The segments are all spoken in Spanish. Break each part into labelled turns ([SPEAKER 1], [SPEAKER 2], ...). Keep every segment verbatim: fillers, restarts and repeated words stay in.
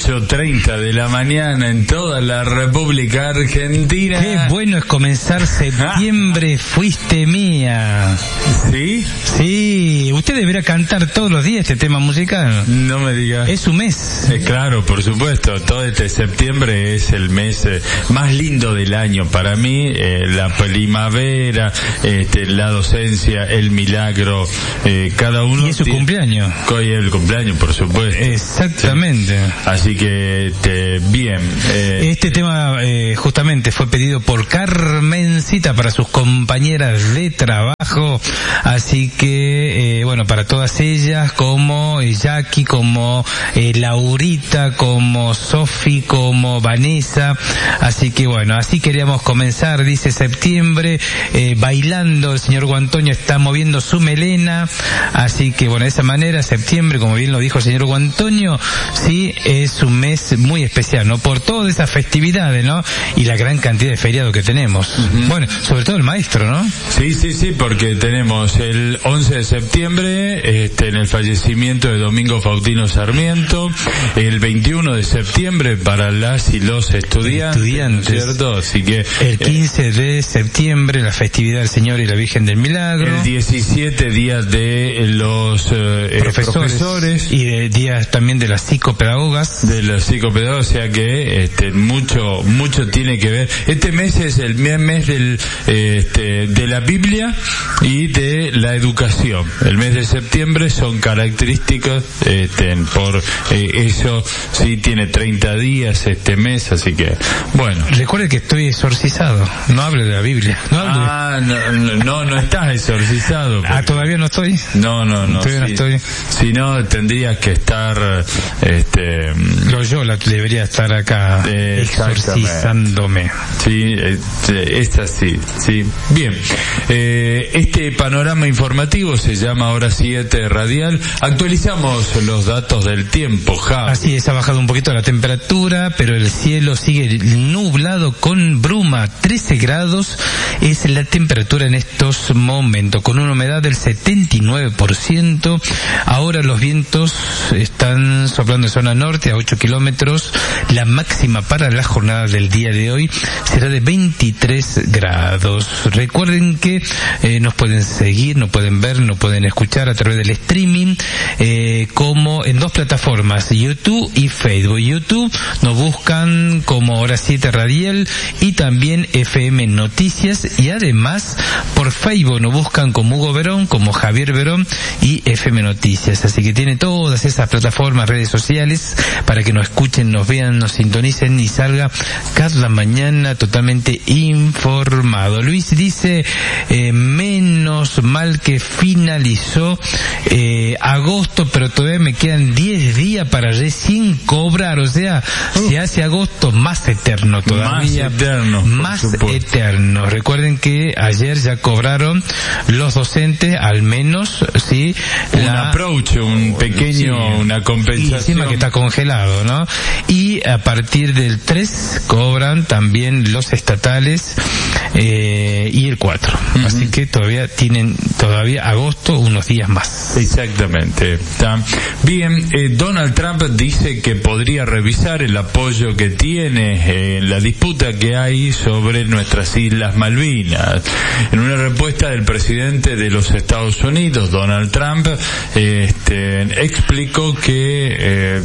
[SPEAKER 1] ocho treinta de la mañana en toda la República Argentina.
[SPEAKER 2] Qué bueno es comenzar septiembre, fuiste mía.
[SPEAKER 1] ¿Sí?
[SPEAKER 2] Sí, usted deberá cantar todos los días este tema musical.
[SPEAKER 1] No me diga.
[SPEAKER 2] Es su mes.
[SPEAKER 1] Eh, claro, por supuesto, todo este septiembre es el mes eh, más lindo del año para mí, eh, la primavera, este, la docencia, el milagro, eh, cada uno...
[SPEAKER 2] Y es su
[SPEAKER 1] tiene...
[SPEAKER 2] cumpleaños.
[SPEAKER 1] Hoy es el cumpleaños, por supuesto.
[SPEAKER 2] Exactamente.
[SPEAKER 1] Sí. Así que, este, bien. Eh...
[SPEAKER 2] Este tema eh, justamente fue pedido por Carmencita para sus compañeras de trabajo, así que, eh, bueno, para todas ellas, como eh, Jackie, como eh, Laurita, como Sofi, como Vanessa, así que bueno, así queríamos comenzar, dice septiembre, eh, bailando, el señor Guantoño está moviendo su melena, así que bueno, de esa manera, septiembre, como bien lo dijo el señor Guantoño, sí, es un mes muy especial, ¿no? Por todas esas festividades, ¿no? Y la gran cantidad de feriados que tenemos. Uh-huh. Bueno, sobre todo el maestro, ¿no?
[SPEAKER 1] Sí, sí, sí, porque tenemos el once de septiembre, este, en el fallecimiento de Domingo Faustino Sarmiento, el veintiuno de septiembre para las y los estudiantes,
[SPEAKER 2] estudiantes.
[SPEAKER 1] ¿cierto? Así que
[SPEAKER 2] el quince de septiembre la festividad del Señor y la Virgen del Milagro,
[SPEAKER 1] el diecisiete días de los eh,
[SPEAKER 2] profesores, profesores y de días también de las psicopedagogas,
[SPEAKER 1] de los psicopedagogas, o sea que este mucho mucho tiene que ver. Este mes es el mes del este de la Biblia y de la educación. El mes de septiembre son características este por eh, eso sí tiene treinta días este mes, así que bueno.
[SPEAKER 2] Recuerde que estoy exorcizado, no hable de la Biblia. No hable
[SPEAKER 1] ah, de... no, no, no estás exorcizado.
[SPEAKER 2] Porque... Ah, todavía no estoy.
[SPEAKER 1] No, no, no.
[SPEAKER 2] Todavía
[SPEAKER 1] sí.
[SPEAKER 2] no estoy.
[SPEAKER 1] Si no, tendrías que estar, este...
[SPEAKER 2] Loyola debería estar acá eh, exorcizándome.
[SPEAKER 1] Sí, este, esta sí, sí. Bien. Eh, este panorama informativo se llama Hora siete Radial. Actualizamos los datos del tiempo, Javi.
[SPEAKER 2] Así es, ha bajado un poquito la temperatura, pero el cielo sigue nublado con bruma. trece grados es la temperatura en estos momentos, con una humedad del setenta y nueve por ciento. Ahora los vientos están soplando en zona norte a ocho kilómetros. La máxima para la jornada del día de hoy será de veintitrés grados. Recuerden que eh, nos pueden seguir, nos pueden ver, nos pueden escuchar a través del streaming, eh, como en dos plataformas, YouTube y Facebook. YouTube nos buscan como Hora siete Radial y también F M Noticias, y además por Facebook nos buscan como Hugo Verón, como Javier Verón y F M Noticias. Así que tiene todas esas plataformas, redes sociales, para que nos escuchen, nos vean, nos sintonicen y salga cada mañana totalmente informado. Luis dice, eh, menos mal que finalizó eh, agosto, pero todavía me quedan diez días para recién cobrar, o sea, uh. se hace agosto más eterno todavía.
[SPEAKER 1] Más eterno.
[SPEAKER 2] Más eterno. Recuerden que ayer ya cobraron los docentes, al menos, sí.
[SPEAKER 1] Un
[SPEAKER 2] la,
[SPEAKER 1] approach, un pequeño, sí, una compensación.
[SPEAKER 2] Y encima que está congelado, ¿no? Y a partir del tres cobran también los estatales, eh, y el cuatro. Uh-huh. Así que todavía tienen, todavía agosto, unos días más.
[SPEAKER 1] Exactamente. Está bien. eh, Donald Trump dice que podría revisar el apoyo que tiene eh, en la disputa que hay sobre nuestras Islas Malvinas. En una respuesta del presidente de los Estados Unidos, Donald Trump, eh, este, explicó que eh,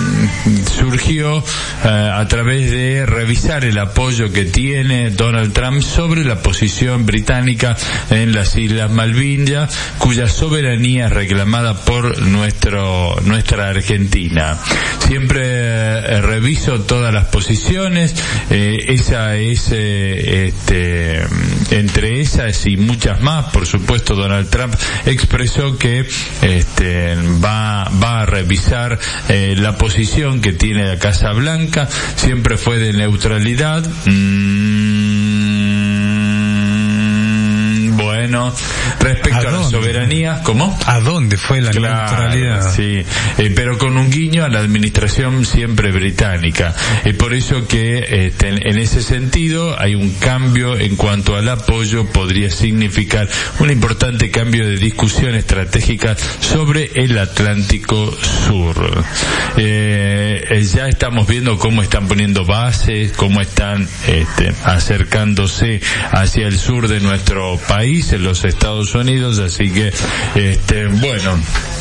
[SPEAKER 1] surgió eh, a través de revisar el apoyo que tiene Donald Trump sobre la posición británica en las Islas Malvinas, cuya soberanía es reclamada por nuestro nuestra Argentina. Siempre eh, reviso todas las posiciones, eh, esa es eh, este entre esas y muchas más. Por supuesto, Donald Trump expresó que este va va a revisar eh, la posición que tiene la Casa Blanca. Siempre fue de neutralidad. Mm, bueno, respecto a, a la soberanía, ¿cómo?
[SPEAKER 2] ¿A dónde fue la
[SPEAKER 1] claro,
[SPEAKER 2] neutralidad?
[SPEAKER 1] Sí, eh, pero con un guiño a la administración siempre británica. Es por eso que este, en, en ese sentido hay un cambio en cuanto al apoyo, podría significar un importante cambio de discusión estratégica sobre el Atlántico Sur. eh, eh, ya estamos viendo cómo están poniendo bases, cómo están este, acercándose hacia el sur de nuestro país, en los Estados Unidos, así que, este, bueno,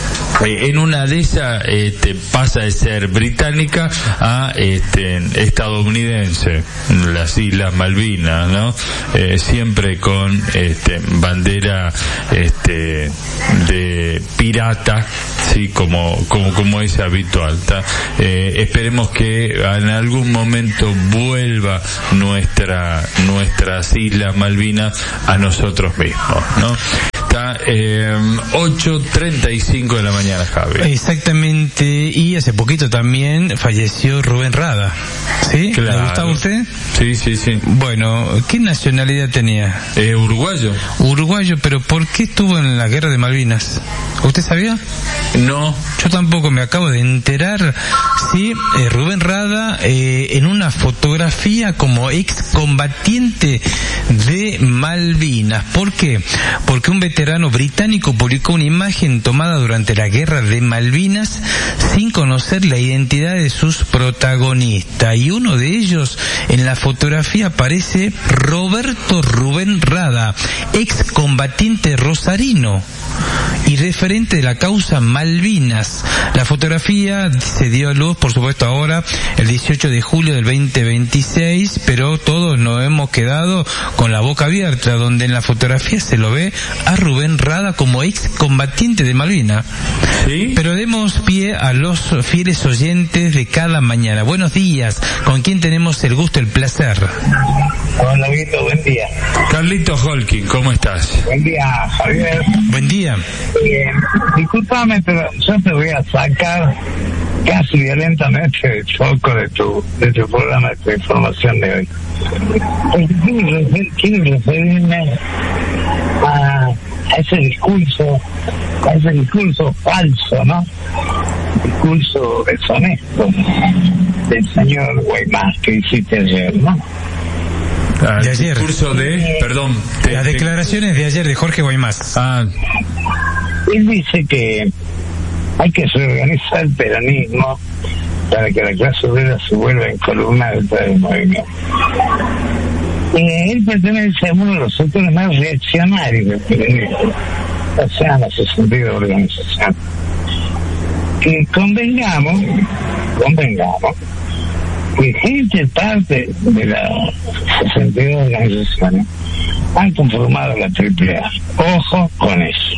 [SPEAKER 1] en una de esas este, pasa de ser británica a este, estadounidense, las Islas Malvinas, ¿no? Eh, siempre con este, bandera este, de pirata, sí, como como como es habitual. Eh, esperemos que en algún momento vuelva nuestra nuestras Islas Malvinas a nosotros mismos, ¿no? Está eh, ocho treinta y cinco de la mañana, Javi.
[SPEAKER 2] Exactamente, y hace poquito también falleció Rubén Rada, ¿sí?
[SPEAKER 1] Claro.
[SPEAKER 2] ¿Le gustaba a usted?
[SPEAKER 1] Sí, sí, sí.
[SPEAKER 2] Bueno, ¿qué nacionalidad tenía?
[SPEAKER 1] Eh, uruguayo.
[SPEAKER 2] Uruguayo, pero ¿por qué estuvo en la guerra de Malvinas? ¿Usted sabía?
[SPEAKER 1] No.
[SPEAKER 2] Yo tampoco, me acabo de enterar. Sí, eh, Rubén Rada, eh, en una fotografía como excombatiente de Malvinas. ¿Por qué? Porque un veterano británico publicó una imagen tomada durante la guerra de Malvinas sin conocer la identidad de sus protagonistas. Y uno de ellos, en la fotografía, aparece Roberto Rubén Rada, excombatiente rosarino y referente de la causa Malvinas. La fotografía se dio a luz, por supuesto, ahora, el dieciocho de julio del veinte veintiséis, pero todos nos hemos quedado con la boca abierta, donde en la fotografía se lo ve a Rubén Rada como excombatiente de Malvinas.
[SPEAKER 1] ¿Sí?
[SPEAKER 2] Pero demos pie a los fieles oyentes de cada mañana. Buenos días, ¿con quién tenemos el gusto, el placer?
[SPEAKER 3] Hola, Vito, buen día.
[SPEAKER 1] Carlito Holkin, ¿cómo estás?
[SPEAKER 3] Buen día, Javier.
[SPEAKER 2] Buen día.
[SPEAKER 3] Bien, discúlpame, pero yo te voy a sacar casi violentamente el foco de tu, de tu programa, de tu información de hoy. Quiero referirme a, a ese discurso, a ese discurso falso, ¿no? Discurso deshonesto del señor Guaymás que hiciste ayer, ¿no?
[SPEAKER 1] Ah,
[SPEAKER 2] de ayer.
[SPEAKER 1] Discurso de, perdón. Te,
[SPEAKER 2] Las
[SPEAKER 1] te...
[SPEAKER 2] declaraciones de ayer de Jorge Guaymás.
[SPEAKER 1] Ah.
[SPEAKER 3] Él dice que hay que reorganizar el peronismo para que la clase obrera se vuelva en columna detrás del movimiento. Eh, él pertenece a uno de los sectores más reaccionarios del peronismo, o sea, en ese sentido de organización. Que convengamos, convengamos, que gente parte de las sesenta y dos organizaciones han conformado la triple A. Ojo con eso.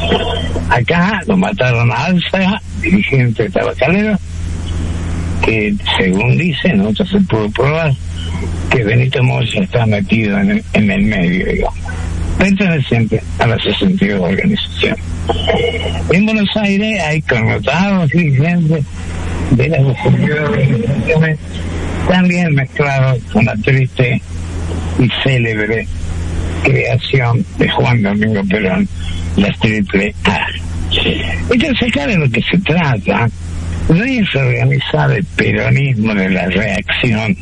[SPEAKER 3] Acá lo mataron a Alza, dirigente tabacalero, que según dicen, nunca se pudo probar, que Benito Moya está metido en el, en el medio, digamos, perteneciente a la sesenta y dos organizaciones. En Buenos Aires hay connotados dirigentes de las sesenta y dos organizaciones, también mezclados con la triste y célebre creación de Juan Domingo Perón, la triple A. Entonces, acá de lo que se trata no es organizar el peronismo de la reacción,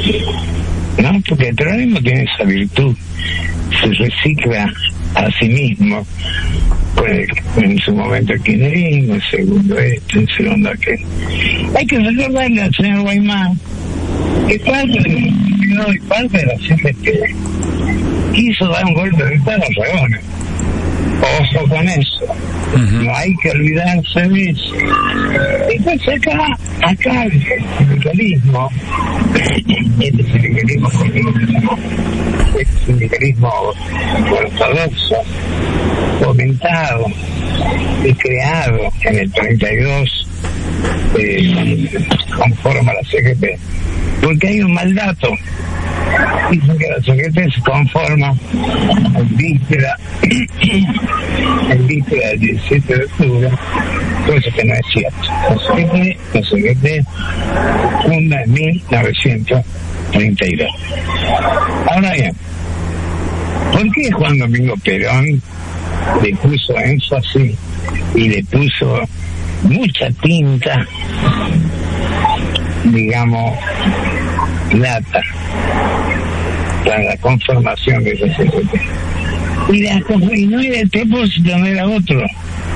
[SPEAKER 3] ¿no? Porque el peronismo tiene esa virtud, se recicla a sí mismo, pues en su momento el kirchnerismo, el segundo este, el segundo aquel. Hay que recordarle al señor Guaymás que parte de los y parte de la C G T quiso dar un golpe de estado a Ragones. Ojo con eso. Uh-huh. No hay que olvidarse de eso. Entonces acá, acá el sindicalismo, este sindicalismo, este sindicalismo ortodoxo, fomentado y creado en el treinta y dos, eh, conforma la C G T, porque hay un mal dato. Dicen que la C G T se conforma en víspera, en víspera del diecisiete de octubre, cosa que no es cierto. La C G T, la C G T funda en mil novecientos treinta y dos. Ahora bien, ¿por qué Juan Domingo Perón le puso énfasis y le puso mucha tinta, digamos, plata para la conformación de esa C G T? Y, la, y no era el propósito, no era otro,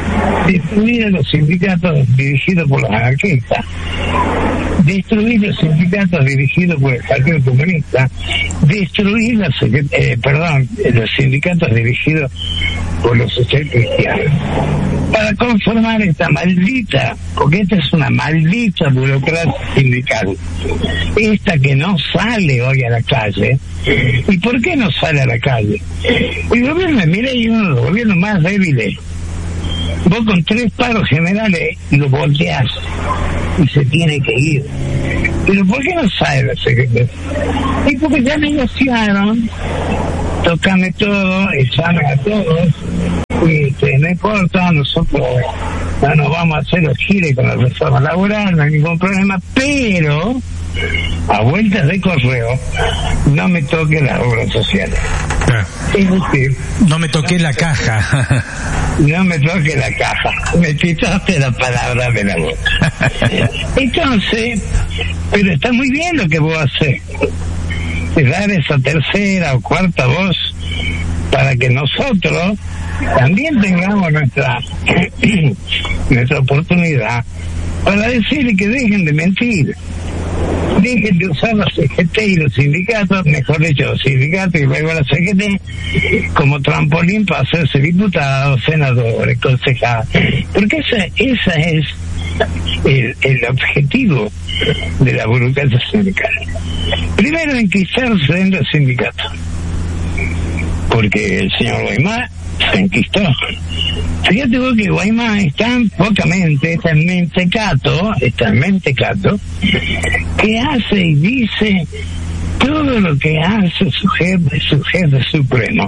[SPEAKER 3] destruir a los sindicatos dirigidos por los anarquistas, destruir los sindicatos dirigidos por el Partido Comunista, destruir los, eh, perdón, los sindicatos dirigidos por los socialcristianos, para conformar esta maldita, porque esta es una maldita burocracia sindical, esta que no sale hoy a la calle. ¿Y por qué no sale a la calle? El gobierno de Milei es uno de los gobiernos más débiles. Vos con tres paros generales lo volteás y se tiene que ir. Pero ¿por qué no sale la secretaria? Y porque ya negociaron, tócame todo, echame a todos, y que no importa, nosotros no nos vamos a hacer los gires con la reforma laboral, no hay ningún problema, pero a vueltas de correo no me toque las obras sociales.
[SPEAKER 2] Ah.
[SPEAKER 3] Es decir,
[SPEAKER 2] no me toqué la caja.
[SPEAKER 3] No me toque la caja, me quitaste la palabra de la boca. Entonces, pero está muy bien lo que vos haces, es dar esa tercera o cuarta voz para que nosotros también tengamos nuestra nuestra oportunidad para decirle que dejen de mentir, dejen de usar la C G T y los sindicatos, mejor dicho, los sindicatos y luego la C G T como trampolín para hacerse diputados, senadores, concejales, porque esa, esa es el, el objetivo de la burocracia sindical. Primero, enquistarse en los sindicatos, porque el señor Guaymá se enquistó. Fíjate vos que Guaymá es tan pocamente, es tan mentecato, es tan mentecato, que hace y dice todo lo que hace su jefe, su jefe supremo,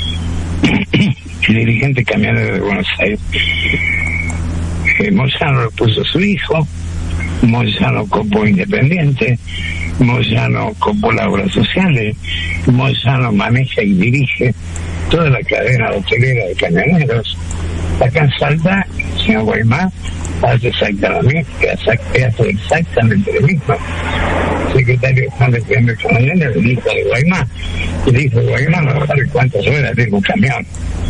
[SPEAKER 3] el dirigente camionero de Buenos Aires. Eh, Moyano lo puso su hijo, Moyano copó Independiente, Moyano copó las obras sociales, Moyano maneja y dirige toda la cadena hotelera de camioneros. Acá en Salta, el señor Guaymá hace exactamente, hace exactamente lo mismo. El secretario de Juan de Primer Camionero, el hijo de Guaymá, el hijo de Guaymá no sabe cuántas ruedas tiene un camión.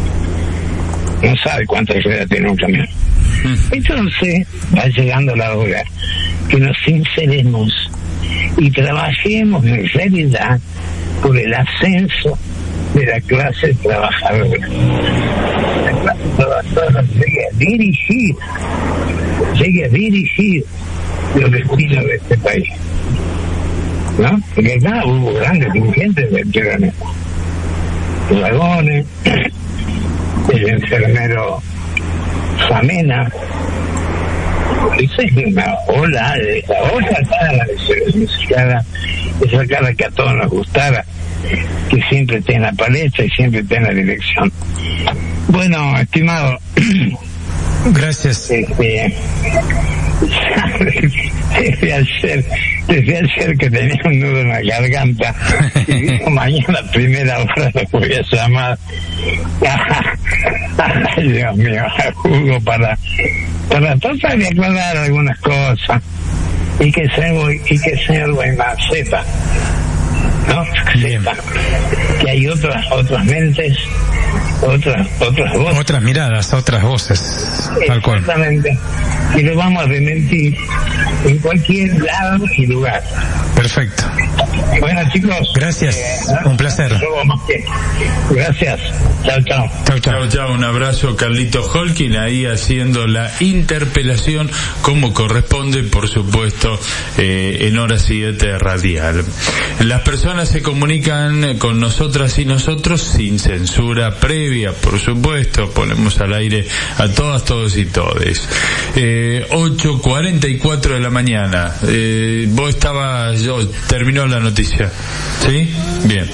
[SPEAKER 3] No sabe cuántas ruedas tiene un camión. Entonces va llegando la hora que nos sinceremos y trabajemos en realidad por el ascenso de la clase trabajadora. La clase trabajadora llegue a dirigir, llegue a dirigir los destinos de este país, ¿no? Porque acá hubo grandes dirigentes del peronismo. Dragones, el enfermero Samena, dice una ola, esa otra cara, esa cara, esa cara que a todos nos gustara, que siempre esté en la palestra y siempre esté en la dirección. Bueno, estimado,
[SPEAKER 2] gracias.
[SPEAKER 3] Este, desde ayer, desde ayer que tenía un nudo en la garganta y dijo mañana a primera hora lo voy a llamar. Ay, Dios mío, Hugo, para para tratar de aclarar algunas cosas y que señor y que señor Guaymá sepa, ¿no? Sepa que hay otras otras mentes, otras otras voces,
[SPEAKER 2] otras miradas, otras voces, tal cual.
[SPEAKER 3] Exactamente. Y lo vamos a desmentir en cualquier lado y lugar.
[SPEAKER 2] Perfecto.
[SPEAKER 3] Bueno, chicos.
[SPEAKER 2] Gracias.
[SPEAKER 3] Eh,
[SPEAKER 2] un placer.
[SPEAKER 3] Gracias. Chao, chao.
[SPEAKER 1] Chao, chao. Chao, un abrazo, Carlito Holkin, ahí haciendo la interpelación como corresponde, por supuesto, eh, en hora siete radial. Las personas se comunican con nosotras y nosotros sin censura previa, por supuesto. Ponemos al aire a todas, todos y todes. Eh, ocho cuarenta y cuatro de la mañana. Eh, vos estabas, yo, terminó la noticia. ¿Sí? Bien.